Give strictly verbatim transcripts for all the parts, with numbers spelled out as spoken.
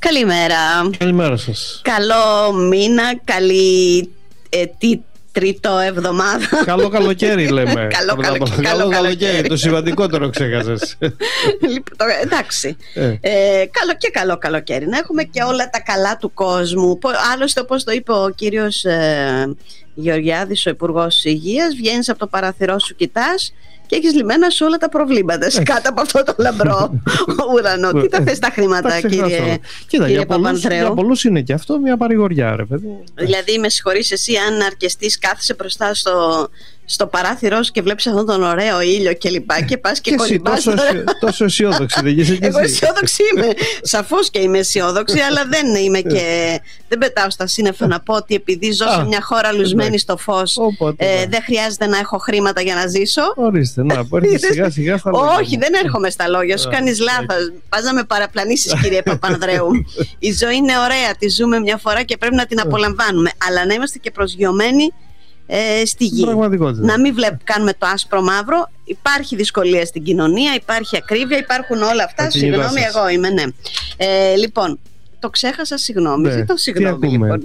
Καλημέρα. Καλημέρα σας. Καλό μήνα, καλή ε, τι, τρίτο εβδομάδα. Καλό καλοκαίρι λέμε. Καλό, καλό, καλό, καλό καλοκαίρι, το σημαντικότερο ξέχασες. Λοιπόν, εντάξει. Ε. Ε, καλό και καλό καλοκαίρι. Να έχουμε και όλα τα καλά του κόσμου. Άλλωστε, όπως το είπε ο κύριος ε, Γεωργιάδης, ο Υπουργός Υγείας, βγαίνεις από το παραθυρό σου, κοιτάς και έχεις λυμμένα σου όλα τα προβλήματα κάτω από αυτό το λαμπρό ουρανό. Τι τα θες τα χρήματα, κύριε, κύριε Παπανδρέου? Για πολλούς είναι και αυτό μια παρηγοριά, ρε παιδί. Δηλαδή, με συγχωρείς, εσύ αν αρκεστείς, κάθεσαι μπροστά στο, στο παράθυρό σου και βλέπεις αυτόν τον ωραίο ήλιο και λοιπά και πας και, και κολυμπάς. Τόσο, τόσο αισιόδοξη δεν είσαι? Εγώ αισιόδοξη είμαι. Σαφώς και είμαι αισιόδοξη, αλλά δεν είμαι και δεν πετάω στα σύννεφα να πω ότι επειδή ζω σε μια χώρα λουσμένη στο φως, ε, δεν χρειάζεται να έχω χρήματα για να ζήσω. Ορίστε, να μπορείς σιγά σιγά στα λόγια. Όχι, δεν έρχομαι στα λόγια σου, κάνεις λάθος. Πας να με παραπλανήσεις, κύριε Παπανδρέου. Η ζωή είναι ωραία, τη ζούμε μια φορά και πρέπει να την απολαμβάνουμε, αλλά να είμαστε και προσγειωμένοι ε, στη γη. Να μην βλέπ, κάνουμε το άσπρο μαύρο. Υπάρχει δυσκολία στην κοινωνία, υπάρχει ακρίβεια, υπάρχουν όλα αυτά. Συγγνώμη, εγώ είμαι, ναι. Ε, λοιπόν, το ξέχασα, συγγνώμη. Ναι. Το συγγνώμη, λοιπόν.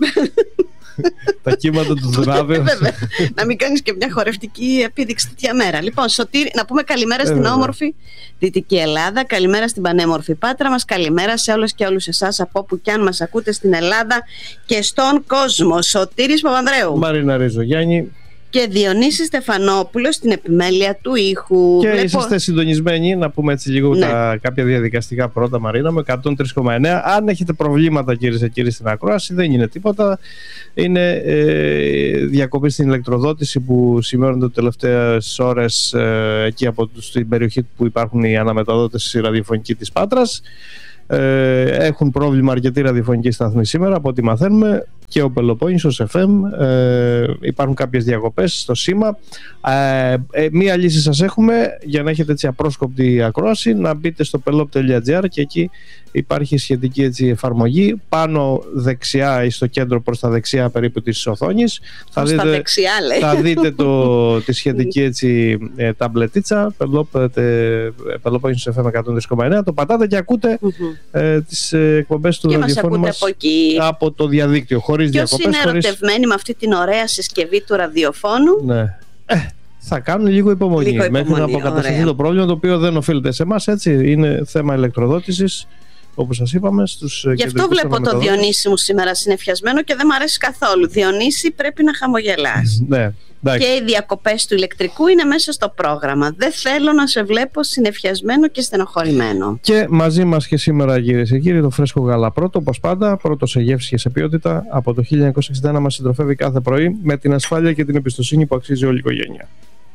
Τα κύματα του Δουράβεως. Να μην κάνεις και μια χορευτική επίδειξη τέτοια μέρα. Λοιπόν, Σωτήρη, να πούμε καλημέρα στην όμορφη Δυτική Ελλάδα, καλημέρα στην πανέμορφη Πάτρα μας, καλημέρα σε όλες και όλους εσάς από όπου κι αν μας ακούτε στην Ελλάδα και στον κόσμο. Σωτήρης Παπανδρέου. Μαρίνα Ριζογιάννη. Και Διονύση Στεφανόπουλο στην επιμέλεια του ήχου. Και Βλέπω... είσαστε συντονισμένοι, να πούμε έτσι λίγο, ναι, τα κάποια διαδικαστικά πρώτα, Μαρίνα, με εκατόν τρία κόμμα εννέα. Αν έχετε προβλήματα, κυρίες και κύριοι, στην ακρόαση, δεν είναι τίποτα. Είναι ε, διακοπή στην ηλεκτροδότηση που σημειώνονται τις τελευταίες ώρες ε, εκεί από στην περιοχή που υπάρχουν οι αναμεταδότες ραδιοφωνικοί της Πάτρας. Ε, έχουν πρόβλημα αρκετοί ραδιοφωνικοί σταθμοί σήμερα, από ό,τι μαθαίνουμε, και ο Πελοπόννησος εφ εμ. Ε, υπάρχουν κάποιες διακοπές στο σήμα. Ε, ε, μία λύση σας έχουμε για να έχετε έτσι απρόσκοπτη ακρόαση: να μπείτε στο pelop τελεία gr και εκεί υπάρχει σχετική έτσι εφαρμογή. Πάνω δεξιά ή στο κέντρο προς τα δεξιά περίπου της οθόνης θα δείτε, δεξιά, λέει. θα δείτε το, τη σχετική έτσι ε, ταμπλετίτσα Πελοπόννησος εφ εμ εκατόν τρία κόμμα εννέα. Το πατάτε και ακούτε mm-hmm. ε, τις ε, εκπομπές του ραδιοφώνου μας από, εκεί. από το διαδίκτυο, χωρίς διακοπές. Ποιος είναι χωρίς... ερωτευμένοι με αυτή την ωραία συσκευή του ραδιοφώνου? Ναι. Ε, θα κάνουν λίγο υπομονή, λίγο υπομονή μέχρι να αποκατασταθεί το πρόβλημα, το οποίο δεν οφείλεται σε εμάς, έτσι. Είναι θέμα ηλεκτροδότησης, όπως σας είπαμε, στους. Γι' αυτό βλέπω το Διονύση μου σήμερα συννεφιασμένο και δεν μου αρέσει καθόλου. Διονύση, πρέπει να χαμογελάς. Ναι. Και οι διακοπές του ηλεκτρικού είναι μέσα στο πρόγραμμα. Δεν θέλω να σε βλέπω συννεφιασμένο και στενοχωρημένο. Και μαζί μας και σήμερα, κυρίες και κύριοι, το φρέσκο γάλα πρώτο, όπως πάντα, πρώτο σε γεύση και σε ποιότητα. Από το χίλια εννιακόσια εξήντα ένα μας συντροφεύει κάθε πρωί με την ασφάλεια και την εμπιστοσύνη που αξίζει όλη η οικογένεια.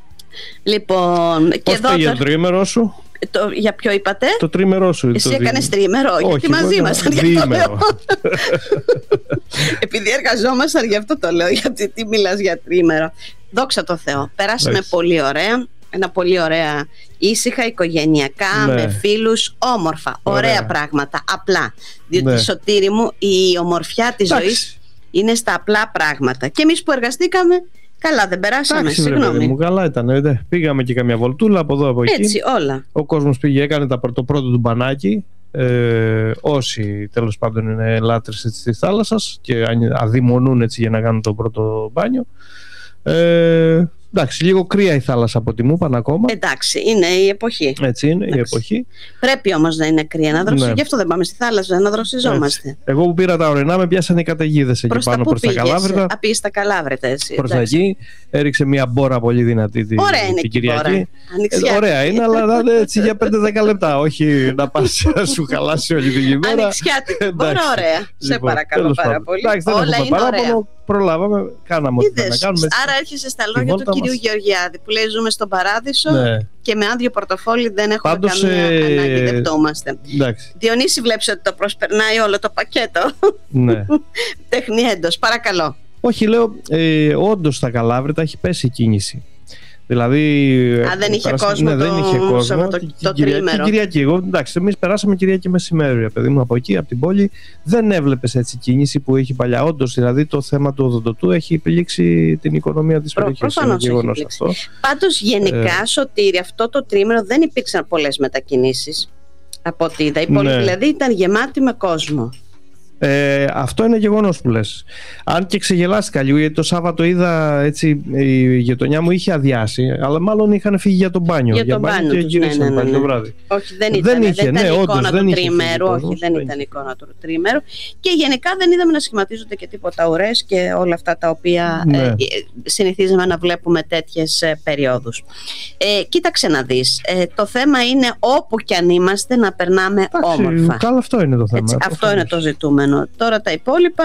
Λοιπόν, πώς και πήγε το τρίμερό σου? Το, για ποιο είπατε? Το τρίμερό σου. Εσύ το έκανες τρίμερο? Όχι, γιατί μαζί ήμασταν, γι' αυτό λέω. Επειδή εργαζόμασταν, γι' αυτό το λέω. Γιατί τι μιλάς για τρίμερο? Δόξα τω Θεώ, περάσαμε Λες. πολύ ωραία. Ένα πολύ ωραία, ήσυχα, οικογενειακά, ναι, με φίλους, όμορφα, ωραία, ωραία πράγματα, απλά. Διότι, ναι, Σωτήρη μου, η ομορφιά της Εντάξει. ζωής είναι στα απλά πράγματα. Και εμείς που εργαστήκαμε, καλά δεν περάσαμε? Εντάξει, συγγνώμη. Ρε, μου, καλά ήταν. Δε. Πήγαμε και καμιά βολτούλα από εδώ από εκεί. Έτσι, όλα. Ο κόσμος πήγε, έκανε το πρώτο του μπανάκι. Ε, όσοι τέλος πάντων είναι λάτρες της θάλασσας και αδειμονούν έτσι για να κάνουν το πρώτο μπάνιο. Ε, εντάξει, λίγο κρύα η θάλασσα από ό,τι μου είπαν ακόμα. Εντάξει, είναι η εποχή. Έτσι είναι εντάξει. η εποχή. Πρέπει όμως να είναι κρύα να δροσιζόμαστε. Ναι. Γι' αυτό δεν πάμε στη θάλασσα να δροσιζόμαστε. Έτσι. Εγώ που πήρα τα ορεινά με πιάσανε οι καταιγίδες εκεί προς πάνω προς τα Καλάβρητα. Α, πήγες στα Καλάβρητα εσύ. Προς τα εκεί, έριξε μια μπόρα πολύ δυνατή την, την Κυριακή. Ε, ωραία είναι, αλλά να είναι έτσι για πέντε δέκα λεπτά. Όχι να πας να σου χαλάσει όλη την ημέρα. Ανοιξιάτικη μπόρα, ωραία. Σε παρακαλώ πάρα πολύ. Όλα είναι ωραία. Προλάβαμε, κάναμε ό,τι να κάνουμε. Άρα έρχεσαι στα λόγια του κυρίου μας. Γεωργιάδη που λέει ζούμε στον παράδεισο, ναι, και με άδειο πορτοφόλι δεν έχουμε Πάντως, καμία ε... ανάγκη, δεν πτώμαστε. Διονύση, βλέπεις ότι το προσπερνάει όλο το πακέτο. Ναι. Τεχνιέντος, παρακαλώ. Όχι, λέω, ε, όντως στα Καλάβρητα έχει πέσει η κίνηση. Δηλαδή, Α, δεν είχε περάσαμε, κόσμο, ναι, το, δεν είχε κόσμο το, το, το τρίμερο. Κυριακή, εγώ, εντάξει, εμείς περάσαμε Κυριακή μεσημέρι, παιδί μου, από εκεί, από την πόλη. Δεν έβλεπες έτσι κίνηση που έχει παλιά. Όντως, δηλαδή, το θέμα του οδοντοτού έχει πλήξει την οικονομία της περιοχής. Προφανώς έχει πλήξει. Πάντως, γενικά, ε... Σωτήρη, αυτό το τρίμερο δεν υπήρξαν πολλές μετακινήσεις. Από ό,τι είδα. Η πόλη, ναι, δηλαδή ήταν γεμάτη με κόσμο. Ε, αυτό είναι γεγονός που λες. Αν και ξεγελάστηκα λίγο, γιατί το Σάββατο είδα έτσι, η γειτονιά μου είχε αδειάσει, αλλά μάλλον είχαν φύγει για τον μπάνιο. Για, για τον μπάνιο, μπάνιο και γυρίσαν ναι, ναι, ναι, ναι. το βράδυ. Όχι, δεν ήταν, δεν είχε, δεν ήταν ναι, εικόνα όντως, του τριημέρου. Όχι, δεν ήταν εικόνα του τριημέρου. Και γενικά δεν είδαμε να σχηματίζονται και τίποτα ουρές και όλα αυτά τα οποία ναι. ε, συνηθίζαμε να βλέπουμε τέτοιες ε, περιόδους. Ε, κοίταξε να δεις. Ε, το θέμα είναι όπου κι αν είμαστε να περνάμε Εντάξει, όμορφα. Καλά, αυτό είναι το θέμα. Έτσι, αυτό είναι το ζητούμενο. Τώρα τα υπόλοιπα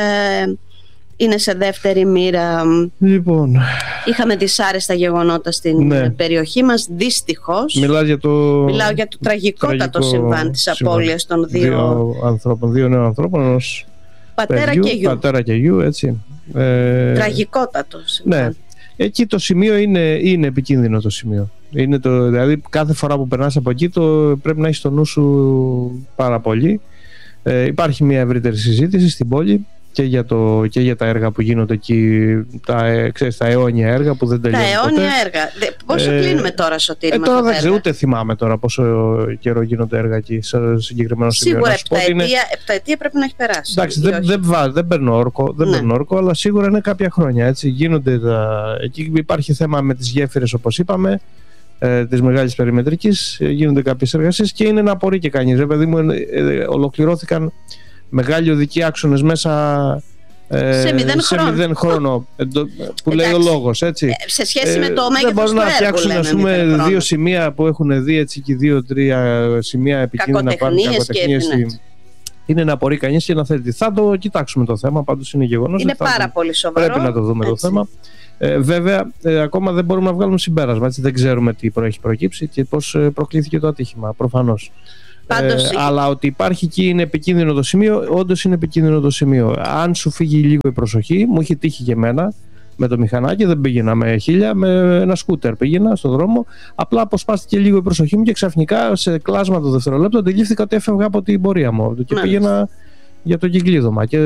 ε, είναι σε δεύτερη μοίρα. Λοιπόν. Είχαμε δυσάρεστα γεγονότα στην ναι. περιοχή μας, δυστυχώς. Μιλάς για το... Μιλάω για το τραγικότατο συμβάν της απώλειας των δύο... δύο ανθρώπων, δύο νέων ανθρώπων, ενός πατέρα παιδιού, και γιου. Πατέρα και γιου, έτσι. Ε, τραγικότατο συμβάν. Ναι. Εκεί το σημείο είναι, είναι επικίνδυνο το σημείο. Είναι το, δηλαδή κάθε φορά που περνάς από εκεί το, πρέπει να έχεις το νου σου πάρα πολύ. Ε, υπάρχει μια ευρύτερη συζήτηση στην πόλη και για, το, και για τα έργα που γίνονται εκεί, τα, ξέρεις, τα αιώνια έργα που δεν τελειώνουν. Τα αιώνια ποτέ. έργα. Πόσο ε, κλείνουμε τώρα, Σωτήρη? Ε, τώρα δεν ξέρω, ούτε θυμάμαι τώρα πόσο καιρό γίνονται έργα εκεί σε συγκεκριμένο σημείο. Σίγουρα επταετία πρέπει να έχει περάσει. Εντάξει, δεν, δεν, δεν, δεν παίρνω όρκο, δεν ναι. παίρνω όρκο, αλλά σίγουρα είναι κάποια χρόνια. Έτσι. Γίνονται τα, εκεί υπάρχει θέμα με τις γέφυρες, όπως είπαμε. Ε, της μεγάλης περιμετρικής, ε, γίνονται κάποιες εργασίες και είναι να απορεί και κανείς. Ρε παιδί μου, ε, ε, ολοκληρώθηκαν μεγάλοι οδικοί άξονες μέσα ε, σε μηδέν σε χρόνο, μηδέν χρόνο ε, το, που λέει ο λόγος, έτσι. Ε, σε σχέση ε, με το μέγεθος δεν μπορούν του να φτιάξουν έργου, ας πούμε, δύο σημεία που έχουν δει έτσι και δύο-τρία σημεία επικίνδυνα πάνω, κακοτεχνίες. Είναι να απορεί κανείς και να θέλει. Θα το κοιτάξουμε το θέμα, πάντως είναι γεγονός. Είναι πάρα το, πολύ σοβαρό. Πρέπει να το δούμε έτσι. Το θέμα. Ε, βέβαια, ε, ακόμα δεν μπορούμε να βγάλουμε συμπέρασμα. Έτσι, δεν ξέρουμε τι έχει προκύψει και πώς ε, προκλήθηκε το ατύχημα, προφανώς. Πάντως, ε, αλλά ότι υπάρχει εκεί είναι επικίνδυνο το σημείο, όντως είναι επικίνδυνο το σημείο. Αν σου φύγει λίγο η προσοχή, μου έχει τύχει και εμένα με το μηχανάκι, δεν πήγαινα με χίλια, με ένα σκούτερ πήγαινα στον δρόμο. Απλά αποσπάστηκε λίγο η προσοχή μου και ξαφνικά σε κλάσμα το δευτερολέπτο αντιλήφθηκα ότι έφευγα από την πορεία μου και Μάλιστα. πήγαινα για το κυκλίδωμα. Και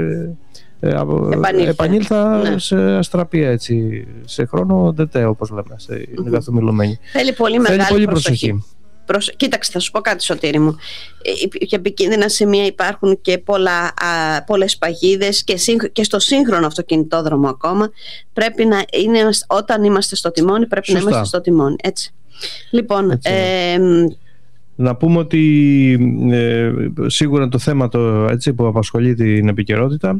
Επανήλθε. επανήλθα ναι. σε αστραπία, έτσι, σε χρόνο ντετέ, όπως λέμε, σε mm-hmm. καθομιλωμένη. Θέλει πολύ μεγάλη Θέλει πολύ προσοχή. προσοχή. Προσ... Κοίταξε, θα σου πω κάτι, Σωτήρη μου. Για επικίνδυνα σημεία υπάρχουν και πολλά, α, πολλές παγίδες και, σύγχ... και στο σύγχρονο αυτοκινητόδρομο ακόμα πρέπει να είναι, όταν είμαστε στο τιμόνι πρέπει Σωστά. να είμαστε στο τιμόνι, έτσι. Λοιπόν, έτσι ε, να πούμε ότι ε, σίγουρα το θέμα το, έτσι, που απασχολεί την επικαιρότητα,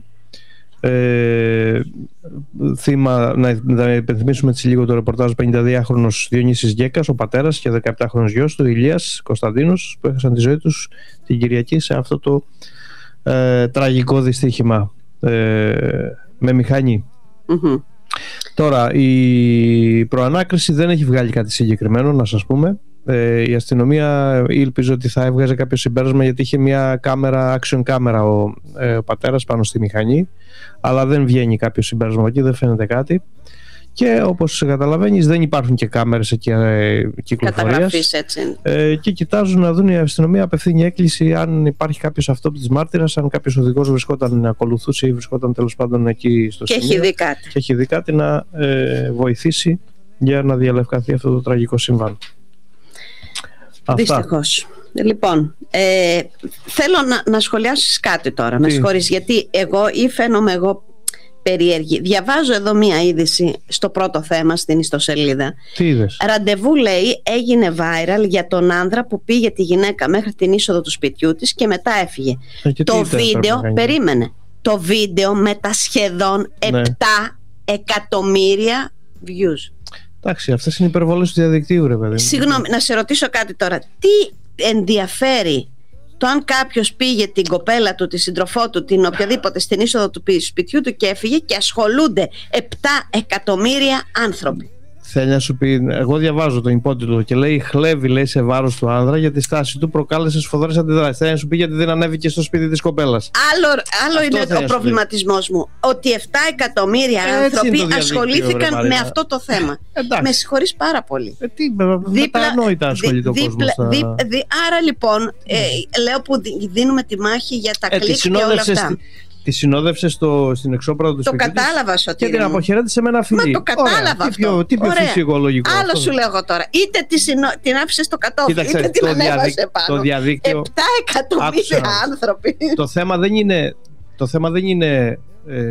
ε, θύμα, να, να υπενθυμίσουμε έτσι λίγο το ρεπορτάζ, πενηνταδυάχρονος Διονύσης Γκέκας, ο πατέρας και δεκαεπτάχρονος γιος του Ηλίας Κωνσταντίνος, που έχασαν τη ζωή τους την Κυριακή σε αυτό το ε, τραγικό δυστύχημα ε, με μηχανή. Mm-hmm. Τώρα η προανάκριση δεν έχει βγάλει κάτι συγκεκριμένο, να σας πούμε. Ε, η αστυνομία ήλπιζε ότι θα έβγαζε κάποιο συμπέρασμα, γιατί είχε μια κάμερα, action κάμερα ο, ε, ο πατέρας πάνω στη μηχανή, αλλά δεν βγαίνει κάποιο συμπέρασμα εκεί, δεν φαίνεται κάτι. Και όπως καταλαβαίνεις δεν υπάρχουν και κάμερες εκεί ε, κυκλοφορίας, ε, και κοιτάζουν να δουν, η αστυνομία απευθύνει έκκληση αν υπάρχει κάποιος αυτόπτης μάρτυρας, αν κάποιος οδηγός βρισκόταν, ακολουθούσε ή βρισκόταν τέλος πάντων εκεί στο και σημείο έχει δει κάτι. και έχει δει κάτι να ε, βοηθήσει για να διαλευκανθεί αυτό το τραγικό συμβάν. Δυστυχώς. Λοιπόν, ε, θέλω να, να σχολιάσεις κάτι τώρα. Τι? Με συγχωρείς, γιατί εγώ ή φαίνομαι εγώ περίεργη. Διαβάζω εδώ μία είδηση στο πρώτο θέμα στην ιστοσελίδα. Τι είδες? Ραντεβού, λέει, έγινε viral για τον άνδρα που πήγε τη γυναίκα μέχρι την είσοδο του σπιτιού της και μετά έφυγε. Ε, το βίντεο, περίμενε, το βίντεο με τα σχεδόν ναι. επτά εκατομμύρια views. Εντάξει, αυτές είναι οι υπερβολές του διαδικτύου, ρε παιδί. Συγγνώμη, να σε ρωτήσω κάτι τώρα. Τι ενδιαφέρει το αν κάποιος πήγε την κοπέλα του, τη σύντροφό του, την οποιαδήποτε στην είσοδο του σπιτιού του και έφυγε, και ασχολούνται επτά εκατομμύρια άνθρωποι? Θέλει να σου πει, εγώ διαβάζω τον υπότιτλο και λέει χλέβει, λέει, σε βάρος του άνδρα για τη στάση του προκάλεσε σφοδρές αντιδράσεις. Θέλει να σου πει γιατί δεν ανέβηκε στο σπίτι της κοπέλας. Άλλο, άλλο είναι ο προβληματισμός μου. Ότι επτά εκατομμύρια άνθρωποι ασχολήθηκαν με αυτό το θέμα. Με συγχωρείς πάρα πολύ. Ε, τι, μετανόητα ασχολείται ο κόσμος. Άρα λοιπόν, ε, λέω που δίνουμε τη μάχη για τα κλικ και όλα αυτά. τη συνόδευσε στο, στην εξώπραδο του σπιτιού. Το κατάλαβα, Σωτήρη. Και την αποχαιρέτησε με ένα φιλί. Μα το κατάλαβα. Ωραία. Αυτό. Τι πιο, πιο φυσιολογικό. Άλλο σου λέω εγώ τώρα. Είτε τη συνο... την άφησε στο κατόφλι, Κοίταξε, είτε την ανέβασε διαδί... πάνω. Το διαδίκτυο. Επτά εκατομμύρια Άκουσα. άνθρωποι. Το θέμα δεν είναι. Το θέμα δεν είναι ε,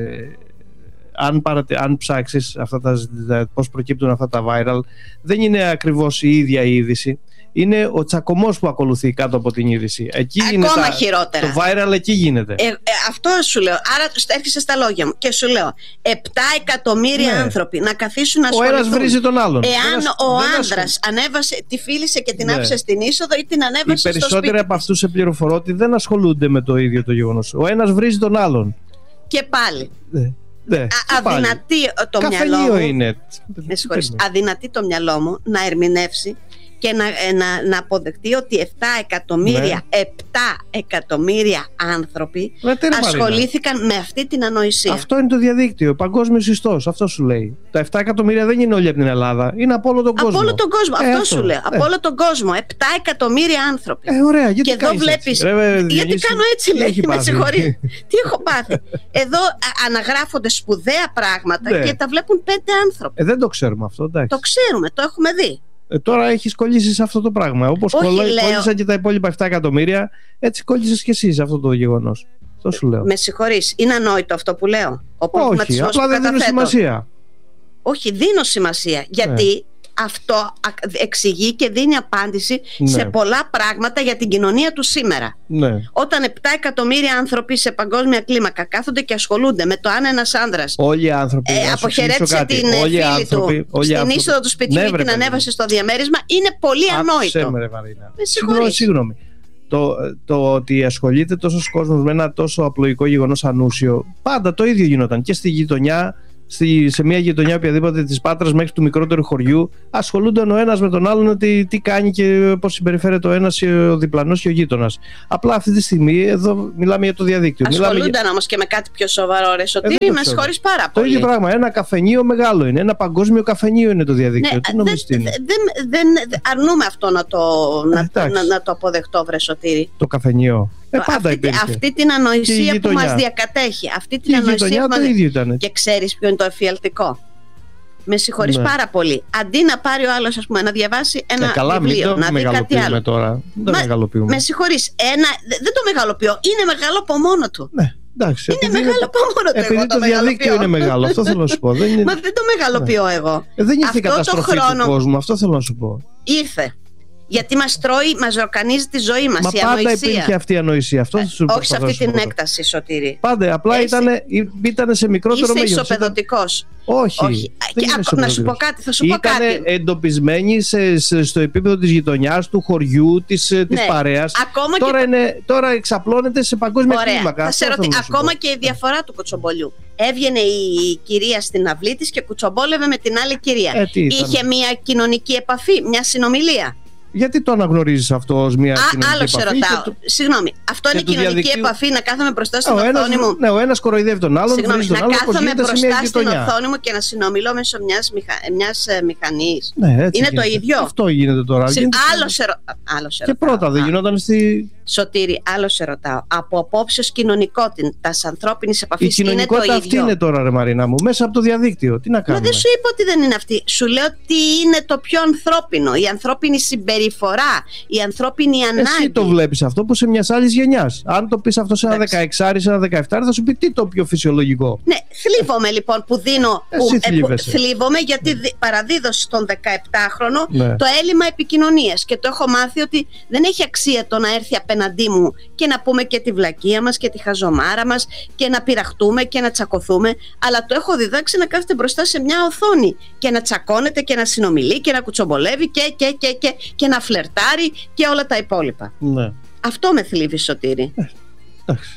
αν, παρατε... αν ψάξεις αυτά τα, πώς προκύπτουν αυτά τα viral, δεν είναι ακριβώς η ίδια η είδηση. Είναι ο τσακωμός που ακολουθεί κάτω από την είδηση. Εκεί Ακόμα τα... χειρότερα. Το viral εκεί γίνεται. Ε, ε, αυτό σου λέω. Άρα έρχεσαι στα λόγια μου και σου λέω επτά εκατομμύρια ναι. άνθρωποι να καθίσουν να ασχοληθούν. Ο ένας βρίζει τον άλλον. Εάν ένας, ο άνδρας ανέβασε, τη φίλησε και την ναι. άφησε στην είσοδο ή την ανέβασε στο σπίτι. Οι περισσότεροι από αυτούς σε πληροφορώ ότι δεν ασχολούνται με το ίδιο το γεγονός. Ο ένας βρίζει τον άλλον. Και πάλι. Ναι. Ναι, αδυνατεί το καφενείο μυαλό μου. Είναι. Με συγχωρείς. Αδυνατεί το μυαλό μου να ερμηνεύσει και να, να, να αποδεχτεί ότι επτά εκατομμύρια, ναι. επτά εκατομμύρια άνθρωποι ναι, ασχολήθηκαν Μαρίνα. με αυτή την ανοησία. Αυτό είναι το διαδίκτυο, παγκόσμιος ιστός, αυτό σου λέει. Τα επτά εκατομμύρια δεν είναι όλοι από την Ελλάδα, είναι από όλο τον κόσμο. Από όλο τον κόσμο, ε, αυτό, αυτό σου λέω. ε. Από όλο τον κόσμο, επτά εκατομμύρια άνθρωποι. Ε, ωραία, γιατί και εδώ βλέπεις. Ρε, γιατί κάνω έτσι, λέει, με συγχωρείς. Τι έχω πάθει. Εδώ αναγράφονται σπουδαία πράγματα ναι. και τα βλέπουν πέντε άνθρωποι. Ε, δεν το ξέρουμε αυτό, εντάξει. Το ξέρουμε, το έχουμε δει. Ε, τώρα έχεις κολλήσει σε αυτό το πράγμα. Όπως κόλλησαν και τα υπόλοιπα επτά εκατομμύρια, έτσι κόλλησες και εσύ σε αυτό το γεγονός. Αυτό σου λέω. Με συγχωρείς, είναι ανόητο αυτό που λέω. Ο Όχι, απλά δεν δίνω σημασία. Όχι, δίνω σημασία. Γιατί ναι. αυτό εξηγεί και δίνει απάντηση ναι. σε πολλά πράγματα για την κοινωνία του σήμερα. Ναι. Όταν επτά εκατομμύρια άνθρωποι σε παγκόσμια κλίμακα κάθονται και ασχολούνται με το αν ένας άνδρας όλοι οι άνθρωποι, ε, αποχαιρέτησε την όλοι φίλη άνθρωποι, του στην άνθρωποι. είσοδο του σπιτιού ή ναι, την ανέβασε στο διαμέρισμα, είναι πολύ ανόητο. Με, με συγγνώμη, συγγνώμη. Το, το ότι ασχολείται τόσος κόσμος με ένα τόσο απλοϊκό γεγονός ανούσιο, πάντα το ίδιο γινόταν και στη γειτονιά. Στη, σε μια γειτονιά οποιαδήποτε της Πάτρας μέχρι του μικρότερου χωριού ασχολούνταν ο ένας με τον άλλον ότι τι κάνει και πώς συμπεριφέρεται ο ένας, ο διπλανός και ο γείτονας. Απλά αυτή τη στιγμή εδώ μιλάμε για το διαδίκτυο. Ασχολούνταν για... όμως και με κάτι πιο σοβαρό, ρε Σωτήρη, με συγχωρείς πάρα πολύ. Το ίδιο πράγμα, ένα καφενείο μεγάλο είναι, ένα παγκόσμιο καφενείο είναι το διαδίκτυο. Ναι, τι νομίζεις δεν, είναι. Δεν, δεν αρνούμε αυτό να το, να, να, να το αποδεχτώ, βρε Σωτήρη. Το καφενείο. Ε, πάντα αυτή, αυτή την ανοησία που μας διακατέχει. Αυτή την ανοησία που μας... Και ξέρεις ποιο είναι το εφιαλτικό. Με συγχωρείς ναι. πάρα πολύ. Αντί να πάρει ο άλλος, ας πούμε, να διαβάσει ένα ε, καλά, βιβλίο, να δει κάτι άλλο. Τώρα. Δεν Μα, μεγαλοποιούμε. Με συγχωρείς, ένα, δεν το μεγαλοποιώ. Είναι μεγάλο από μόνο του. Ναι. Εντάξει, είναι μεγάλο από μόνο του. Επειδή το, το διαδίκτυο είναι μεγάλο, αυτό θέλω να σου πω. Δεν είναι... Μα δεν το μεγαλοποιώ ναι. εγώ. Ε, δεν ήρθε η καταστροφή χρόνο... του κόσμου, αυτό θέλω να σου πω. Ήρθε. Γιατί μας τρώει, μας ροκανίζει τη ζωή μας. Μα η πάντα ανοησία. υπήρχε αυτή η ανοησία. Αυτό ε, σου όχι σε αυτή την έκταση, Σωτήρη. Πάντα, απλά ήταν σε μικρότερο μέγεθος. Είσαι ισοπεδωτικός. Όχι. όχι. Και, α, να σου πω κάτι, θα σου πω κάτι. Ήταν εντοπισμένοι σε, σε, στο επίπεδο της γειτονιάς, του χωριού, της, ναι. της παρέας. Τώρα, και... είναι, τώρα εξαπλώνεται σε παγκόσμια Ωραία. κλίμακα. Θα σε ρωτη... Ακόμα και η διαφορά του κουτσομπολιού. Έβγαινε η κυρία στην αυλή της και κουτσομπόλευε με την άλλη κυρία. Ε, Είχε μια κοινωνική επαφή, μια συνομιλία. Γιατί το αναγνωρίζεις αυτό ως μια Α, κοινωνική άλλο επαφή? Άλλο σε ρωτάω. Το... Συγγνώμη, αυτό είναι κοινωνική διαδικτύου... επαφή να κάθομαι μπροστά στην ο οθόνη ένας, μου. Ναι, ο ένας κοροϊδεύει τον άλλον. Συγγνώμη, τον να άλλο, κάθομαι μπροστά στην οθόνη μου και να συνομιλώ μέσω μιας, μηχα... μιας μηχανής. Ναι, έτσι είναι γίνεται. Το ίδιο. Αυτό γίνεται τώρα. Συ... Γίνεται... Άλλο σε, ρω... άλλο σε και ρωτάω. πρώτα δεν γινόταν στη. Σωτήρη, άλλο σε ρωτάω. Από απόψεως κοινωνικότητα ανθρώπινης επαφής είναι το ίδιο. Η κοινωνικότητα αυτή είναι τώρα, ρε Μαρίνα μου, μέσα από το διαδίκτυο. Τι να κάνουμε. Μα δεν σου είπα ότι δεν είναι αυτή. Σου λέω τι είναι το πιο ανθρώπινο. Η ανθρώπινη συμπεριφορά, η ανθρώπινη ανάγκη. Εσύ το βλέπεις αυτό που σε μιας άλλης γενιάς. Αν το πεις αυτό σε ένα δεκαεξάρι, σε ένα δεκαεφτάρι, θα σου πει τι το πιο φυσιολογικό. Ναι, θλίβομαι λοιπόν που δίνω. Εσύ που, ε, που, θλίβομαι γιατί δι, παραδίδω στον δεκαεπτάχρονο ναι. το έλλειμμα επικοινωνίας. Και το έχω μάθει ότι δεν έχει αξία το να έρθει απέναντί μου και να πούμε και τη βλακεία μας και τη χαζομάρα μας και να πειραχτούμε και να τσακωθούμε. Αλλά το έχω διδάξει να κάθεται μπροστά σε μια οθόνη και να τσακώνεται και να συνομιλεί και να κουτσομπολεύει και, και, και, και, και να φλερτάρει και όλα τα υπόλοιπα. Ναι. Αυτό με θλίβει, Σωτήρη. Ε, εντάξει.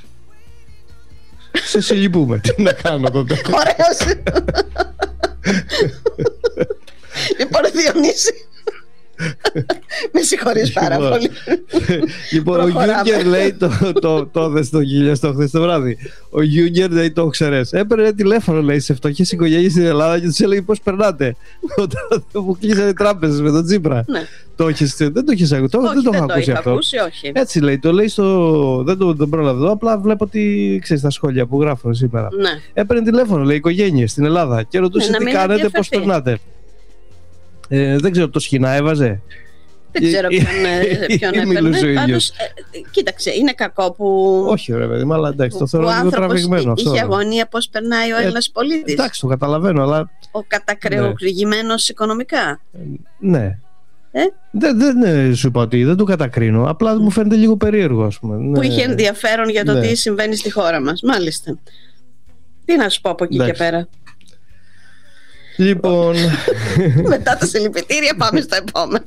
Σε συλληπούμε. Τι να κάνω τότε. Ωραίος. Λοιπόν, Διονύση, Με συγχωρείς πάρα πολύ. Λοιπόν, ο Γιούγκερ λέει το, το, το δες το χιλιαστό χθες το βράδυ. Ο Γιούγκερ λέει το ξέρεις. Έπαιρνε τηλέφωνο λέει σε φτωχές οικογένειες στην Ελλάδα και τους έλεγε πώς περνάτε. Όταν μου κλείσανε οι τράπεζες με τον Τσίπρα. Ναι. Το έχεις, δεν το έχεις ακούσει, όχι, δεν το έχω ακούσει αυτό. Ακούσει, όχι. Έτσι λέει, το λέει στο. Δεν το, τον πρόλαβα εδώ, απλά βλέπω ότι ξέρεις τα σχόλια που γράφω σήμερα. Ναι. Έπαιρνε τηλέφωνο, λέει, οικογένειες στην Ελλάδα και ρωτούσε ναι, τι κάνετε, πώς περνάτε. Ε, δεν ξέρω, το σχοινά έβαζε. Δεν ξέρω ποιον, ποιον έπαιρνε. Πάντως, ε, κοίταξε, είναι κακό που. Όχι, ρε παιδί, αλλά εντάξει, το θεωρώ λίγο τραβηγμένο. Είχε αγωνία πώς περνάει ο ε, Έλληνας πολίτης. Εντάξει, το καταλαβαίνω, αλλά. Ο κατακρεουργημένος ναι. οικονομικά. Ε, ναι. Ε? Δεν, δεν σου είπα ότι δεν το κατακρίνω. Απλά μου φαίνεται λίγο περίεργο, ας πούμε. Που ναι. είχε ενδιαφέρον για το ναι. τι συμβαίνει στη χώρα μας. Μάλιστα. Τι να σου πω από εκεί εντάξει. και πέρα. Λοιπόν. Μετά τα συλληπιτήρια πάμε στο επόμενο.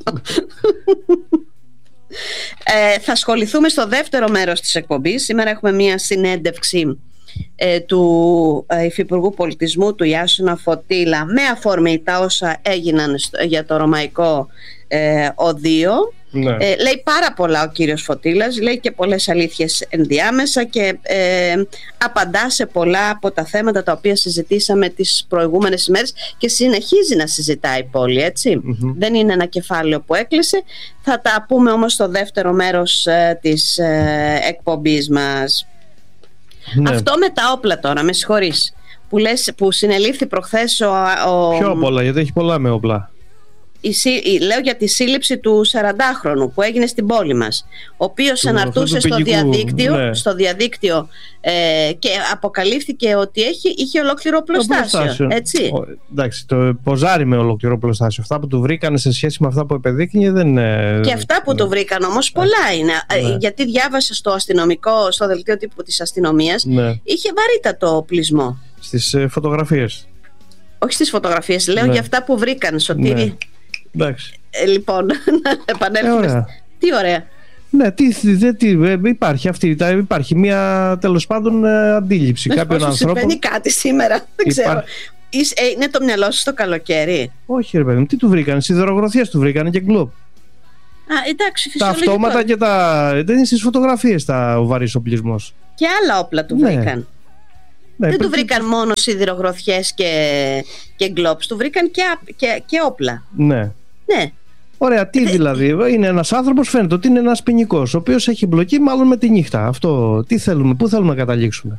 ε, θα ασχοληθούμε στο δεύτερο μέρος της εκπομπής. Σήμερα έχουμε μία συνέντευξη ε, του ε, Υφυπουργού Πολιτισμού του Ιάσονα Φωτήλα με αφορμή τα όσα έγιναν στο, για το Ρωμαϊκό ε, Οδείο. Ναι. Ε, λέει πάρα πολλά ο κύριος Φωτήλας, λέει και πολλές αλήθειες ενδιάμεσα και ε, απαντά σε πολλά από τα θέματα τα οποία συζητήσαμε τις προηγούμενες ημέρες και συνεχίζει να συζητάει η πόλη, έτσι. Mm-hmm. Δεν είναι ένα κεφάλαιο που έκλεισε. Θα τα πούμε όμως στο δεύτερο μέρος ε, της ε, εκπομπής μας. Ναι. Αυτό με τα όπλα τώρα, με συγχωρείς, που, λες, που συνελήφθη προχθές ο, ο... Πιο πολλά, γιατί έχει πολλά με όπλα. Η, η, λέω για τη σύλληψη του σαραντάχρονου που έγινε στην πόλη μας, ο οποίος του, αναρτούσε στο διαδίκτυο, ναι. στο διαδίκτυο ε, και αποκαλύφθηκε ότι έχει, είχε ολόκληρο οπλοστάσιο, έτσι. Ο, εντάξει, το ποζάρι με ολόκληρο οπλοστάσιο. Αυτά που του βρήκαν σε σχέση με αυτά που επεδείκνυε δεν είναι... Και αυτά που ναι. του βρήκαν όμως πολλά είναι, ναι. γιατί διάβασα στο αστυνομικό, στο δελτίο τύπου της αστυνομίας, ναι. είχε βαρύτατο οπλισμό. Στις ε, φωτογραφίες. Όχι στις φωτογραφίες, λέω ναι. για αυτά που βρήκαν, Σωτήρη. Ναι. Ε, λοιπόν, να επανέλθουμε. Ε, τι ωραία. Ναι, τι, δε, τι, υπάρχει αυτή, υπάρχει μια τέλος πάντων αντίληψη να κάποιων ανθρώπων. Συμβαίνει κάτι σήμερα, δεν Υπά... ξέρω. Είσαι, ε, είναι το μυαλό σου στο καλοκαίρι. Όχι ρε παιδί μου, τι του βρήκανε, σιδερογροθιές του βρήκανε και γκλόπ. Α, εντάξει, φυσιολογικό. Τα αυτόματα και τα, δεν είναι στις φωτογραφίες τα, ο βαρύς οπλισμός. Και άλλα όπλα του ναι. βρήκαν. Ναι, δεν του βρήκαν μόνο σιδηρογροθιές και, και γκλόπς, του βρήκαν και, και, και όπλα. Ναι. Ναι. Ωραία, τι δηλαδή, είναι ένας άνθρωπος, φαίνεται ότι είναι ένας ποινικός, ο οποίος έχει μπλοκεί μάλλον με τη νύχτα. Αυτό, τι θέλουμε, πού θέλουμε να καταλήξουμε.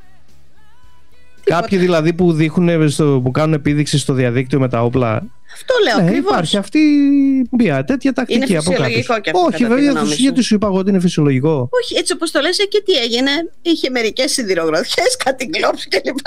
Τίποτα. Κάποιοι δηλαδή που, δείχνουν στο, που κάνουν επίδειξη στο διαδίκτυο με τα όπλα. Αυτό λέω ναι, ακριβώς. Υπάρχει αυτή μια τέτοια τακτική είναι από κάποιους. φυσιολογικό και αυτό. Όχι, βέβαια, γιατί σου είπα εγώ ότι είναι φυσιολογικό. Όχι, έτσι όπως το λες, και τι έγινε. Είχε μερικές σιδηρογροθιές, κάτι γκλόπς κλπ.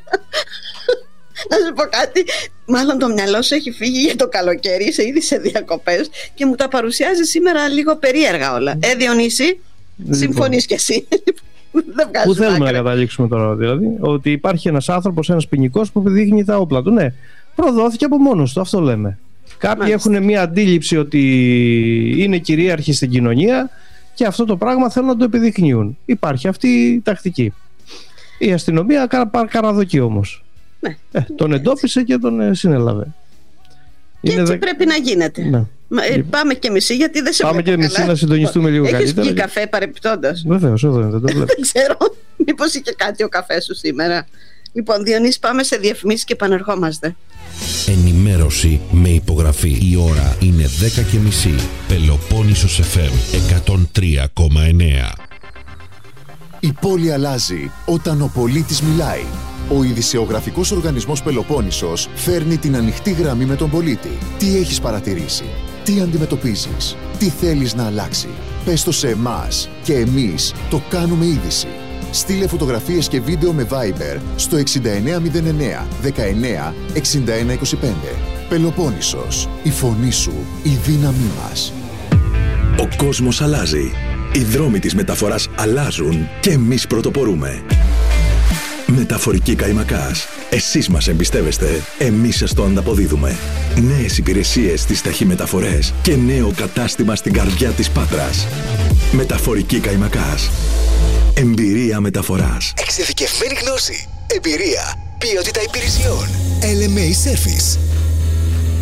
Να σου πω κάτι. Μάλλον το μυαλό σου έχει φύγει για το καλοκαίρι, είσαι ήδη σε διακοπές και μου τα παρουσιάζει σήμερα λίγο περίεργα όλα. Ε, Διονύση, λοιπόν. Συμφωνείς κι εσύ. Πού θέλουμε άκρα. να καταλήξουμε τώρα, δηλαδή, ότι υπάρχει ένας άνθρωπος, ένας ποινικός που επιδείχνει τα όπλα του. Ναι, προδόθηκε από μόνος του, αυτό λέμε. Κάποιοι Μάλιστα. έχουν μια αντίληψη ότι είναι κυρίαρχοι στην κοινωνία και αυτό το πράγμα θέλουν να το επιδεικνύουν. Υπάρχει αυτή η τακτική. Η αστυνομία καραδοκεί όμως. Ναι. Ε, τον εντόπισε και τον ε, συνέλαβε. Και είναι έτσι δε... πρέπει να γίνεται. Ναι. Μα, ε, πάμε και μισή, γιατί δεν σε Πάμε και μισή να συντονιστούμε λίγο Έχεις καλύτερα. Έχεις πιει καφέ παρεπιπτόντας? Βεβαίως, εδώ είναι, δεν το βλέπω. Δεν ξέρω, μήπως είχε κάτι ο καφές σου σήμερα. Λοιπόν, Διονύση, πάμε σε διαφημίσεις και επανερχόμαστε. Ενημέρωση με υπογραφή. Η ώρα είναι δέκα και μισή. Πελοπόννησος εφ εμ εκατόν τρία κόμμα εννέα. Η πόλη αλλάζει όταν ο πολίτης μιλάει. Ο ειδησεογραφικός οργανισμός Πελοπόννησος φέρνει την ανοιχτή γραμμή με τον πολίτη. Τι έχεις παρατηρήσει, τι αντιμετωπίζεις, τι θέλεις να αλλάξει. Πες το σε εμάς και εμείς το κάνουμε είδηση. Στείλε φωτογραφίες και βίντεο με Viber στο εξήντα εννέα μηδέν εννέα δεκαεννέα εξήντα ένα είκοσι πέντε. Πελοπόννησος, η φωνή σου, η δύναμή μας. Ο κόσμος αλλάζει. Οι δρόμοι της μεταφοράς αλλάζουν και εμείς πρωτοπορούμε. Μεταφορική Καϊμακάς. Εσείς μας εμπιστεύεστε, εμείς σας το ανταποδίδουμε. Νέες υπηρεσίες στις ταχυμεταφορές και νέο κατάστημα στην καρδιά της Πάτρας. Μεταφορική Καϊμακάς. Εμπειρία μεταφοράς. Εξειδικευμένη γνώση. Εμπειρία. Ποιότητα υπηρεσιών. ελ εμ έι Service.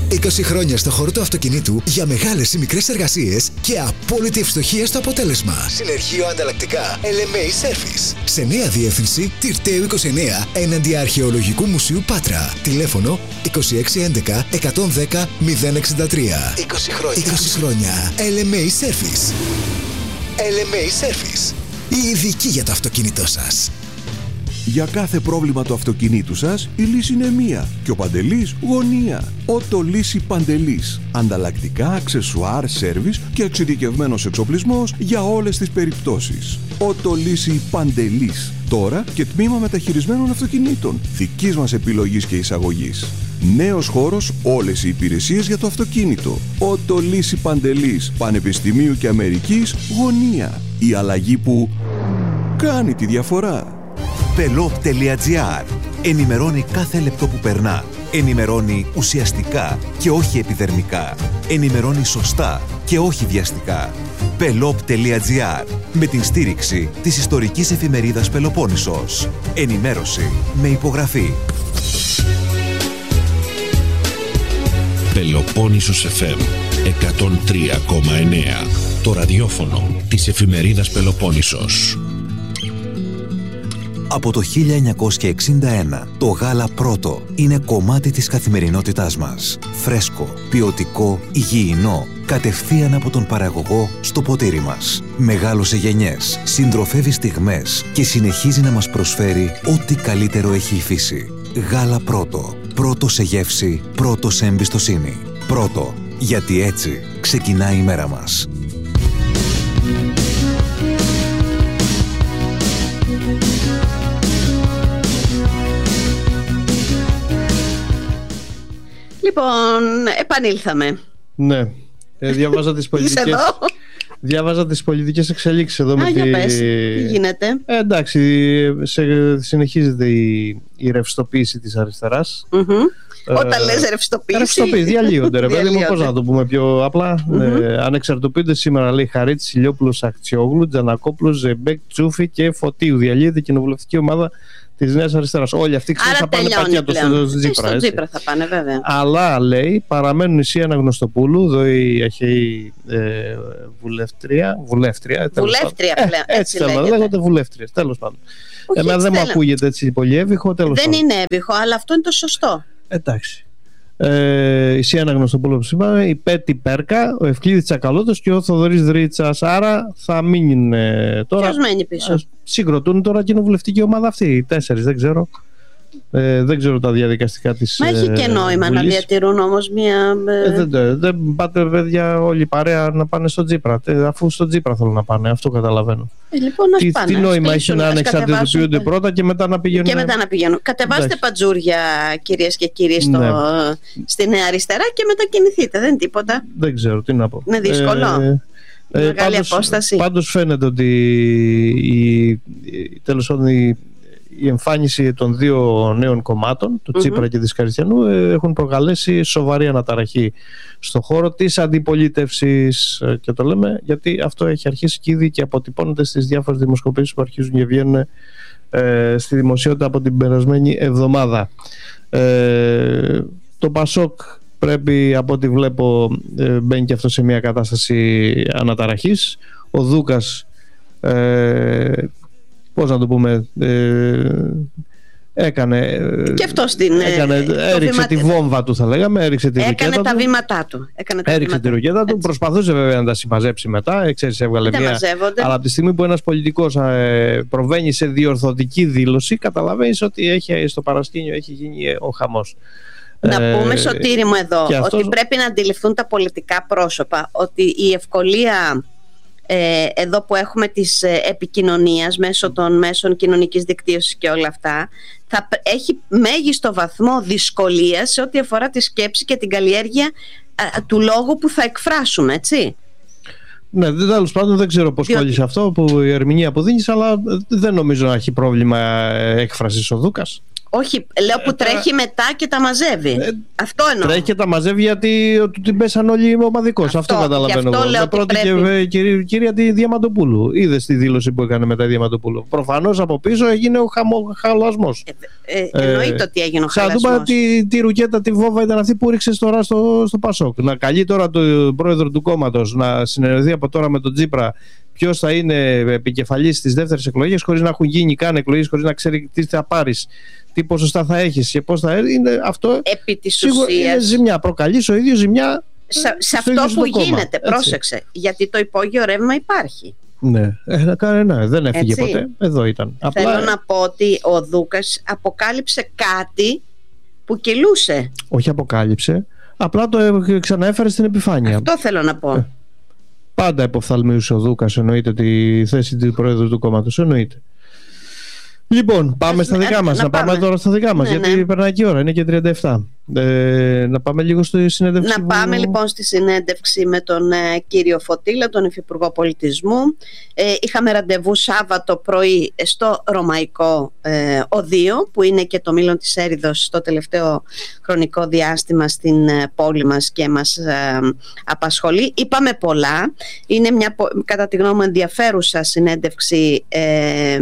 είκοσι χρόνια στο χώρο του αυτοκινήτου για μεγάλες ή μικρές εργασίες και απόλυτη ευστοχία στο αποτέλεσμα. Συνεργείο Ανταλλακτικά ελ εμ έι Service. Σε νέα διεύθυνση Τυρταίου είκοσι εννέα έναντι Αρχαιολογικού Μουσείου Πάτρα. Τηλέφωνο είκοσι έξι έντεκα εκατόν δέκα μηδέν εξήντα τρία. είκοσι χρόνια. είκοσι χρόνια. ελ εμ έι Service. ελ εμ έι Service. Η ειδική για το αυτοκίνητό σας. Για κάθε πρόβλημα του αυτοκινήτου σας, η λύση είναι μία και ο Παντελής γωνία. Ότο Λύση Παντελής. Ανταλλακτικά, αξεσουάρ, σέρβις και εξειδικευμένος εξοπλισμός για όλες τις περιπτώσεις. Ότο Λύση Παντελής. Τώρα και τμήμα μεταχειρισμένων αυτοκινήτων. Δικής μας επιλογής και εισαγωγής. Νέος χώρος, όλες οι υπηρεσίες για το αυτοκίνητο. Ότο Λύση Παντελής. Πανεπιστημίου και Αμερικής γωνία. Η αλλαγή που κάνει τη διαφορά. Πελόπ τελεία τζι άρ. Ενημερώνει κάθε λεπτό που περνά. Ενημερώνει ουσιαστικά και όχι επιδερμικά. Ενημερώνει σωστά και όχι βιαστικά. Πελόπ τελεία τζι άρ. Με την στήριξη της ιστορικής εφημερίδας Πελοπόννησος. Ενημέρωση με υπογραφή. Πελοπόννησος εφ εμ εκατόν τρία κόμμα εννέα. Το ραδιόφωνο της εφημερίδας Πελοπόννησος. Από το χίλια εννιακόσια εξήντα ένα, το γάλα πρώτο είναι κομμάτι της καθημερινότητάς μας. Φρέσκο, ποιοτικό, υγιεινό, κατευθείαν από τον παραγωγό στο ποτήρι μας. Μεγάλωσε γενιές, συντροφεύει στιγμές και συνεχίζει να μας προσφέρει ό,τι καλύτερο έχει η φύση. Γάλα πρώτο. Πρώτο σε γεύση, πρώτο σε εμπιστοσύνη. Πρώτο, γιατί έτσι ξεκινάει η μέρα μας. Λοιπόν, επανήλθαμε. Ναι, ε, διάβαζα τις πολιτικές... Είσαι εδώ. Διάβαζα τις πολιτικές εξελίξεις εδώ. Α, με για τη... πες, τι γίνεται. Ε, εντάξει, σε, συνεχίζεται η, η ρευστοποίηση της αριστεράς. Mm-hmm. Ε, Όταν λες ρευστοποίηση. Ρευστοποίηση, διαλύονται ρε παιδί μου, πώς να το πούμε πιο απλά. Mm-hmm. Ε, ανεξαρτοποιούνται σήμερα, λέει, Χαρίτης, Ηλιόπουλος, Ακτιόγλου, Τζανακόπουλος, Ζεμπέκ, Τσούφη και Φωτίου. Διαλύεται η κοινοβουλευτική ομάδα της Νέας Αριστεράς. Όλοι αυτοί ξέρουν θα πάνε πακέτο στο Τζίπρα. Στο Τζίπρα θα πάνε, βέβαια. Αλλά, λέει, παραμένουν η Σία Αναγνωστοπούλου, εδώ η αρχαίη ε, βουλεύτρια. Βουλεύτρια, βουλεύτρια πλέον. Ε, έτσι θέλω, λέγονται βουλεύτριες, τέλος πάντων. Εμένα δεν μου ακούγεται έτσι πολύ έβυχο, τέλος δεν πάντων. Είναι έβυχο, αλλά αυτό είναι το σωστό. Εντάξει. Ε, η Σία Αναγνωστοπούλου που είπαμε, η Πέτη Πέρκα, ο Ευκλήδης Τσακαλώτος και ο Θοδωρής Δρίτσας. Άρα θα μείνουν ε, τώρα. Ποιος μένει πίσω? Ε, συγκροτούν τώρα κοινοβουλευτική ομάδα αυτή. Οι τέσσερις, δεν ξέρω. Ε, δεν ξέρω τα διαδικαστικά της. Μα έχει και νόημα ε, να διατηρούν όμως μια. Ε, δεν, δεν, δεν πάτε, παιδιά, όλοι παρέα να πάνε στο Τζίπρα. Αφού στο Τζίπρα θέλουν να πάνε, αυτό καταλαβαίνω. Ε, λοιπόν, τι, πάνε, τι νόημα έχει να ανεξαρτητοποιούνται πρώτα και μετά να πηγαίνουν. Και μετά να πηγαίνουν. Κατεβάστε εντάξει. Πατζούρια, κυρίες και κύριοι, στο, ναι. στη Νέα Αριστερά και μετακινηθείτε. Δεν είναι τίποτα. Δεν ξέρω τι να πω. Είναι δύσκολο. Ε, ε, Μεγάλη πάντως, απόσταση. Πάντως φαίνεται ότι η, η, τέλος πάντων η, η εμφάνιση των δύο νέων κομμάτων, του mm-hmm. Τσίπρα και της Καριστιανού, έχουν προκαλέσει σοβαρή αναταραχή στον χώρο της αντιπολίτευσης. Και το λέμε γιατί αυτό έχει αρχίσει και ήδη και αποτυπώνεται στις διάφορες δημοσκοπήσεις που αρχίζουν και βγαίνουν ε, στη δημοσιότητα από την περασμένη εβδομάδα. Ε, το Πασόκ πρέπει, από ό,τι βλέπω, ε, μπαίνει και αυτό σε μια κατάσταση αναταραχής. Ο Δούκας, ε, πώς να το πούμε, ε, έκανε, και αυτό στην, έκανε έριξε τη βόμβα του, θα λέγαμε, έριξε τη έκανε τα του, βήματά του έκανε τα έριξε βήματά τη ρουκέτα του, προσπαθούσε βέβαια να τα συμμαζέψει μετά, ξέρεις, έβγαλε μία, αλλά από τη στιγμή που ένας πολιτικός ε, προβαίνει σε διορθωτική δήλωση, καταλαβαίνεις ότι έχει, στο παρασκήνιο έχει γίνει ο χαμός. Να ε, πούμε, Σωτήρη μου, εδώ αυτός... ότι πρέπει να αντιληφθούν τα πολιτικά πρόσωπα ότι η ευκολία ε, εδώ που έχουμε της ε, επικοινωνίας μέσω των μέσων κοινωνικής δικτύωσης και όλα αυτά, θα έχει μέγιστο βαθμό δυσκολία σε ό,τι αφορά τη σκέψη και την καλλιέργεια ε, του λόγου που θα εκφράσουμε, έτσι. Ναι, τέλος πάντων δεν ξέρω πώς Διότι... κόλλησε αυτό που η ερμηνεία που δίνεις, αλλά δεν νομίζω να έχει πρόβλημα έκφρασης ο Δούκας. Όχι, λέω που τρέχει μετά και τα μαζεύει. Ε, αυτό εννοώ. Τρέχει και τα μαζεύει γιατί του την πέσαν όλοι ομαδικώς. Αυτό, αυτό καταλαβαίνω. Αυτό λέω. Με πρώτη πρέπει... και κυρία τη Διαμαντοπούλου. Είδες τη δήλωση που έκανε μετά η Διαμαντοπούλου. Προφανώς από πίσω έγινε ο χαμο, χαλασμός. Ε, ε, εννοείται ε, ότι έγινε ο χαλασμός. Σαν τη, τη ρουκέτα, τη βόβα ήταν αυτή που ρίξε τώρα στο, στο Πασόκ. Να καλεί τώρα τον πρόεδρο του κόμματος να συνεργαστεί από τώρα με τον Τσίπρα. Ποιος θα είναι επικεφαλής στις δεύτερες εκλογές, χωρίς να έχουν γίνει καν εκλογές, χωρίς να ξέρει τι θα πάρεις, τι ποσοστά θα έχεις και πώς θα έρθει. Είναι αυτό. Επί της ουσίας, είναι ζημιά. Προκαλείς ο ίδιος ζημιά. Σε, σε αυτό που γίνεται, κόμμα. Πρόσεξε. Έτσι. Γιατί το υπόγειο ρεύμα υπάρχει. Ναι, ε, κανένα, δεν έφυγε Έτσι. ποτέ. Εδώ ήταν. Θέλω Απλά... να πω ότι ο Δούκας αποκάλυψε κάτι που κυλούσε. Όχι αποκάλυψε. Απλά το ξαναέφερε στην επιφάνεια. Αυτό θέλω να πω. Ε. Πάντα υποφθαλμίωσε ο Δούκας, εννοείται, τη θέση του Προέδρου του κόμματος. Εννοείται. Λοιπόν, πάμε στα δικά μας. Να, να πάμε. πάμε τώρα στα δικά μας, ναι, γιατί ναι. περνάει και η ώρα, είναι και τριάντα επτά. Ε, να πάμε λίγο στη συνέντευξη. Να πάμε που... λοιπόν στη συνέντευξη με τον ε, κύριο Φωτήλα, τον Υφυπουργό Πολιτισμού. Ε, είχαμε ραντεβού Σάββατο πρωί στο Ρωμαϊκό ε, Οδείο, που είναι και το μήλον της έριδος στο τελευταίο χρονικό διάστημα στην ε, πόλη μας και μας ε, απασχολεί. Είπαμε πολλά. Είναι μια, κατά τη γνώμη μου, ενδιαφέρουσα συνέντευξη ε,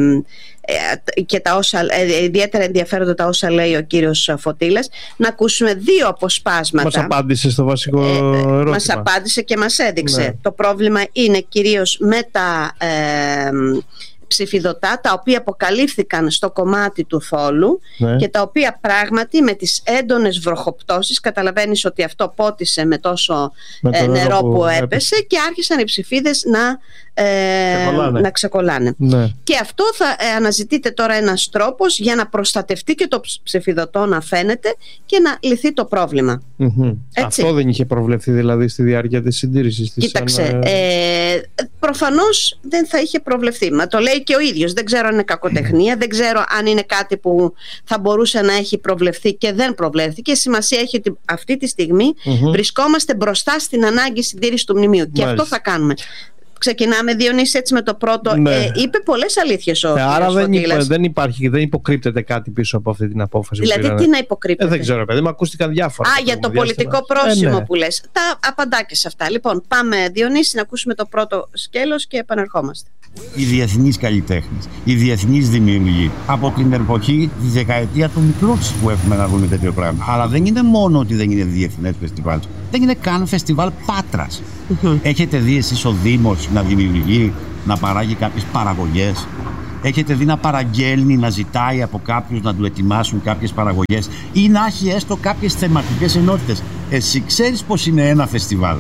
και τα όσα, ιδιαίτερα ενδιαφέροντα τα όσα λέει ο κύριος Φωτήλας. Να ακούσουμε δύο αποσπάσματα. Μας απάντησε στο βασικό ε, ερώτημα. Μας απάντησε και μας έδειξε. Ναι. Το πρόβλημα είναι κυρίως με τα ε, ψηφιδωτά, τα οποία αποκαλύφθηκαν στο κομμάτι του Θόλου, ναι. και τα οποία πράγματι με τις έντονες βροχοπτώσεις, καταλαβαίνεις ότι αυτό πότισε με τόσο με ε, νερό που, που έπεσε, έπεσε και άρχισαν οι ψηφίδες να, ε, ξεκολλάνε. να ξεκολλάνε. Ναι. Και αυτό θα ε, αναζητείται τώρα ένας τρόπος για να προστατευτεί και το ψηφιδωτό να φαίνεται και να λυθεί το πρόβλημα. Mm-hmm. Αυτό δεν είχε προβλεφθεί δηλαδή στη διάρκεια της συντήρησης της? Κοίταξε, σαν... ε, προφανώς δεν θα είχε προβλεφθεί. Μα το λέει και ο ίδιος. Δεν ξέρω αν είναι κακοτεχνία, δεν ξέρω αν είναι κάτι που θα μπορούσε να έχει προβλεφθεί και δεν προβλέφθηκε. Σημασία έχει ότι αυτή τη στιγμή mm-hmm. βρισκόμαστε μπροστά στην ανάγκη συντήρηση του μνημείου. Μάλιστα. Και αυτό θα κάνουμε. Ξεκινάμε, Διονύση, έτσι με το πρώτο. Ναι. Ε, είπε πολλές αλήθειες ο ε, Άρα δεν, υπο, δεν υπάρχει, δεν υποκρύπτεται κάτι πίσω από αυτή την απόφαση. Δηλαδή, τι να υποκρύπτεται? Ε, δεν ξέρω, παιδί μου, ακούστηκαν διάφορα. Α, για το πολιτικό πρόσημο ε, ναι. που λες. Τα απαντά και σε αυτά. Λοιπόν, πάμε, Διονύση, να ακούσουμε το πρώτο σκέλος και επανερχόμαστε. Οι διεθνείς καλλιτέχνες, οι διεθνείς δημιουργοί. Από την εποχή, τη δεκαετία του Μικρούτσου που έχουμε να δούμε τέτοιο πράγμα. Αλλά δεν είναι μόνο ότι δεν είναι διεθνές φεστιβάλ. Δεν είναι καν φεστιβάλ Πάτρας. Mm-hmm. Έχετε δει εσείς ο Δήμος να δημιουργεί, να παράγει κάποιες παραγωγές? Έχετε δει να παραγγέλνει, να ζητάει από κάποιους να του ετοιμάσουν κάποιες παραγωγές ή να έχει έστω κάποιες θεματικές ενότητες? Εσύ ξέρεις πως είναι ένα φεστιβάλ?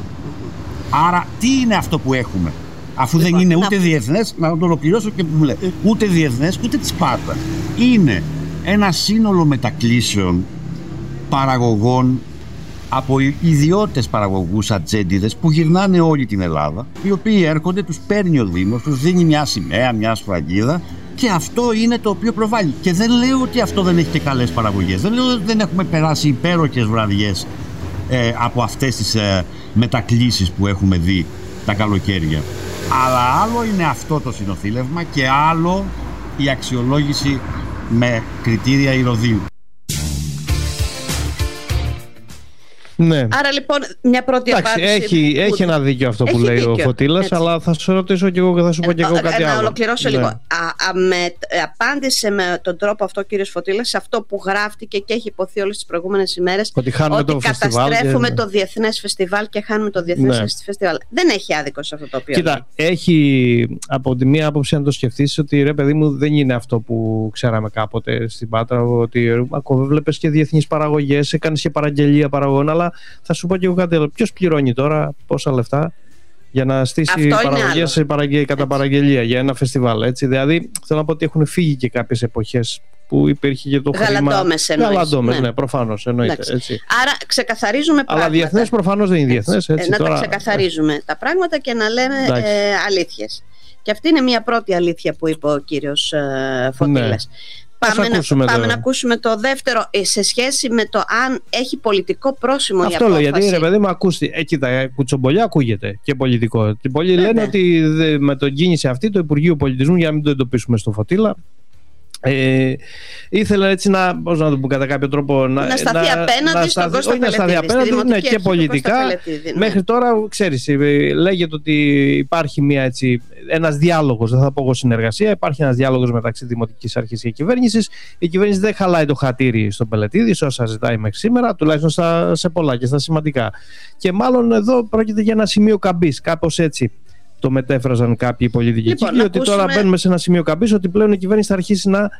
Άρα τι είναι αυτό που έχουμε? Αφού δεν είναι ούτε διεθνές, να το ολοκληρώσω και που μου λέει, ούτε διεθνές ούτε της Πάτρας. Είναι ένα σύνολο μετακλήσεων παραγωγών από ιδιώτες παραγωγούς ατζέντιδες που γυρνάνε όλη την Ελλάδα, οι οποίοι έρχονται, τους παίρνει ο Δήμος, τους δίνει μια σημαία, μια σφραγίδα και αυτό είναι το οποίο προβάλλει. Και δεν λέω ότι αυτό δεν έχει και καλές παραγωγές. Δεν λέω ότι δεν έχουμε περάσει υπέροχες βραδιές ε, από αυτές τις ε, μετακλήσεις που έχουμε δει τα καλοκαίρια. Αλλά άλλο είναι αυτό το συνοθήλευμα και άλλο η αξιολόγηση με κριτήρια ηρωδίου. Ναι. Άρα λοιπόν μια πρώτη Εντάξει, απάντηση. Έχει, που... έχει ένα δίκιο αυτό που έχει λέει δίκιο. Ο Φωτήλας, αλλά θα σου ρωτήσω και εγώ και θα σου πω και εγώ κάτι να άλλο. Να ολοκληρώσω ναι. λίγο. Α, α, με, απάντησε με τον τρόπο αυτό ο κύριος Φωτήλας σε αυτό που γράφτηκε και έχει υποθεί όλες τις προηγούμενες ημέρες. Ότι, ότι το καταστρέφουμε και... το διεθνές φεστιβάλ και χάνουμε το διεθνές ναι. φεστιβάλ. Δεν έχει άδικο σε αυτό το οποίο. Κοίτα, έχει από τη μία άποψη να το σκεφτείς ότι ρε παιδί μου δεν είναι αυτό που ξέραμε κάποτε στην Πάτρα, ότι ακόμα βλέπεις και διεθνείς παραγωγές, έκανες και παραγγελία παραγωγών, αλλά θα σου πω και εγώ κάτι άλλο. Ποιος πληρώνει τώρα πόσα λεφτά για να στήσει παραγωγές παραγγε... κατά παραγγελία για ένα φεστιβάλ? Έτσι. Δηλαδή θέλω να πω ότι έχουν φύγει και κάποιες εποχές που υπήρχε και το χρήμα. Γαλαντόμες, ναι, ναι προφανώς. Εννοείται, έτσι. Άρα ξεκαθαρίζουμε πράγματα. Αλλά διεθνές προφανώς δεν είναι διεθνές. Έτσι, να τώρα... τα ξεκαθαρίζουμε τα πράγματα και να λέμε ε, αλήθειες. Και αυτή είναι μια πρώτη αλήθεια που είπε ο κύριος ε, Φωτήλας. Ναι. Πάμε, να, πάμε να ακούσουμε το δεύτερο σε σχέση με το αν έχει πολιτικό πρόσημο. Αυτό η απόφαση. Λέω γιατί ρε παιδί μου ακούστε, ε, κοίτα, κουτσομπολιά ακούγεται και πολιτικό. Πολλοί λένε ότι δε, με τον κίνηση αυτή το Υπουργείο Πολιτισμού, για να μην το εντοπίσουμε στο Φωτήλα, Ε, ήθελα έτσι να, πώς να το πω κατά κάποιο τρόπο, να, να σταθεί να, απέναντι να στον Κώστα Πελετίδη, απέναντι, ναι, και πολιτικά. Πελετίδη, ναι. Μέχρι τώρα, ξέρεις, λέγεται ότι υπάρχει μια, έτσι, ένας διάλογος, δεν θα πω εγώ συνεργασία, υπάρχει ένας διάλογος μεταξύ Δημοτικής Αρχής και κυβέρνησης. Η κυβέρνηση δεν χαλάει το χατήρι στον Πελετίδη, σε όσα ζητάει μέχρι σήμερα, τουλάχιστον στα, σε πολλά και στα σημαντικά. Και μάλλον εδώ πρόκειται για ένα σημείο καμπής, κάπως έτσι το μετέφραζαν κάποιοι πολιτικοί λοιπόν, κύκλοι, ότι ακούσουμε... τώρα μπαίνουμε σε ένα σημείο καμπής, ότι πλέον η κυβέρνηση θα αρχίσει να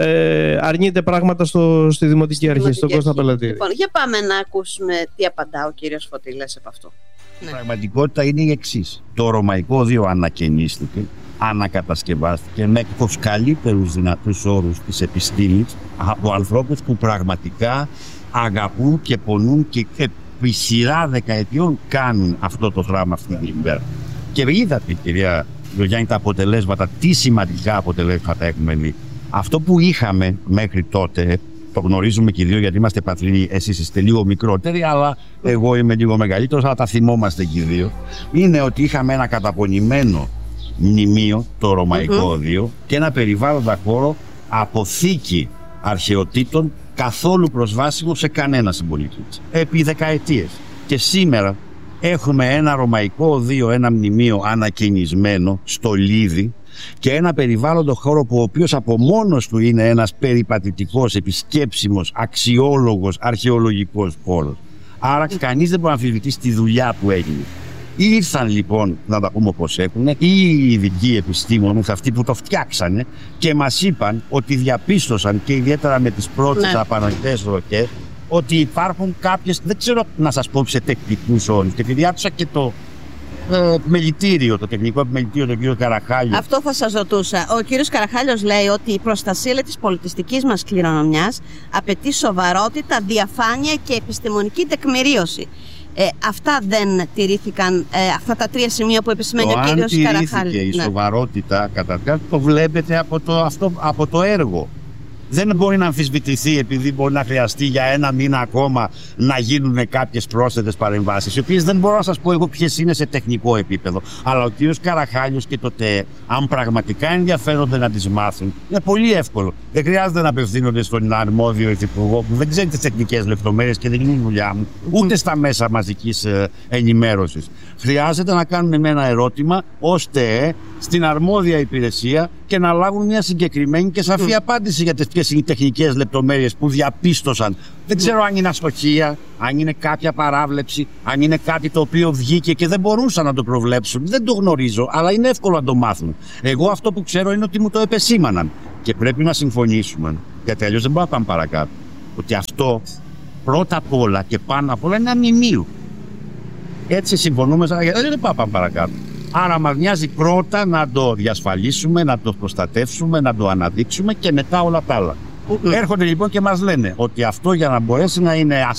ε, αρνείται πράγματα στο, στη Δημοτική στη Αρχή, στον Κώστα Πελετίδη. Λοιπόν, για πάμε να ακούσουμε τι απαντά ο κύριος Φωτήλας από αυτό. Η ναι. πραγματικότητα είναι η εξής. Το Ρωμαϊκό Δύο ανακαινίστηκε, ανακατασκευάστηκε με τους καλύτερους δυνατούς όρους της επιστήμης από ανθρώπους που πραγματικά αγαπούν και πονούν και επί σειρά δεκαετιών κάνουν αυτό το δράμα αυτή την ημέρα. Και είδατε, κυρία Γιάννη, τα αποτελέσματα, τι σημαντικά αποτελέσματα έχουμε δει. Αυτό που είχαμε μέχρι τότε, το γνωρίζουμε και οι δύο γιατί είμαστε πατρινοί, εσείς είστε λίγο μικρότεροι, αλλά εγώ είμαι λίγο μεγαλύτερος, αλλά τα θυμόμαστε και οι δύο, είναι ότι είχαμε ένα καταπονημένο μνημείο, το Ρωμαϊκό Δύο, mm-hmm. και ένα περιβάλλοντα χώρο αποθήκη αρχαιοτήτων καθόλου προσβάσιμο σε κανένα συμπολίτη επί δεκαετίες. Και σήμερα έχουμε ένα Ρωμαϊκό Δύο, ένα μνημείο ανακαινισμένο στο Λίδι και ένα περιβάλλοντο χώρο που ο οποίος από μόνος του είναι ένας περιπατητικός, επισκέψιμος, αξιόλογος, αρχαιολογικός χώρος. Άρα κανείς δεν μπορεί να αμφισβητήσει τη δουλειά που έγινε. Ήρθαν λοιπόν, να τα πούμε όπως έχουν, οι ειδικοί επιστήμονες, αυτοί που το φτιάξανε και μας είπαν ότι διαπίστωσαν, και ιδιαίτερα με τις πρώτες ναι. απανοτές ροκές, ότι υπάρχουν κάποιες, δεν ξέρω να σας πω σε τεχνικούς όρους, και επειδή άκουσα και το ε, μελητήριο, το τεχνικό επιμελητήριο, τον κύριο Καραχάλιο. Αυτό θα σας ρωτούσα. Ο κύριος Καραχάλιος λέει ότι η προστασία της πολιτιστικής μας κληρονομιάς απαιτεί σοβαρότητα, διαφάνεια και επιστημονική τεκμηρίωση. Ε, αυτά δεν τηρήθηκαν, ε, αυτά τα τρία σημεία που επισημαίνει ο κύριος Καραχάλιος. Αν τηρήθηκε η ναι. σοβαρότητα, καταρχάς, το βλέπετε από το, αυτό, από το έργο. Δεν μπορεί να αμφισβητηθεί επειδή μπορεί να χρειαστεί για ένα μήνα ακόμα να γίνουν κάποιες πρόσθετες παρεμβάσεις, οι οποίες δεν μπορώ να σας πω εγώ ποιες είναι σε τεχνικό επίπεδο. Αλλά ο κύριος Καραχάλιος και το ΤΕΕ, αν πραγματικά ενδιαφέρονται να τις μάθουν, είναι πολύ εύκολο. Δεν χρειάζεται να απευθύνονται στον αρμόδιο υφυπουργό που δεν ξέρει τις τεχνικές λεπτομέρειες και δεν είναι η δουλειά μου, ούτε στα μέσα μαζικής ενημέρωσης. Χρειάζεται να κάνουν ένα ερώτημα ως ΤΕΕ στην αρμόδια υπηρεσία και να λάβουν μια συγκεκριμένη και σαφή mm. απάντηση για ποιες είναι οι τεχνικές λεπτομέρειες που διαπίστωσαν. Δεν ξέρω αν είναι αστοχία, αν είναι κάποια παράβλεψη, αν είναι κάτι το οποίο βγήκε και δεν μπορούσαν να το προβλέψουν. Δεν το γνωρίζω, αλλά είναι εύκολο να το μάθουν. Εγώ αυτό που ξέρω είναι ότι μου το επεσήμαναν. Και πρέπει να συμφωνήσουμε, γιατί αλλιώς δεν μπορούμε να πάμε παρακάτω. Ότι αυτό πρώτα απ' όλα και πάνω απ' όλα είναι ένα μνημείο. Έτσι συμφωνούμε, γιατί δεν πάμε παρακάτω. Άρα μας νοιάζει πρώτα να το διασφαλίσουμε, να το προστατεύσουμε, να το αναδείξουμε και μετά όλα τα άλλα. Mm-hmm. Έρχονται λοιπόν και μας λένε ότι αυτό για να μπορέσει να είναι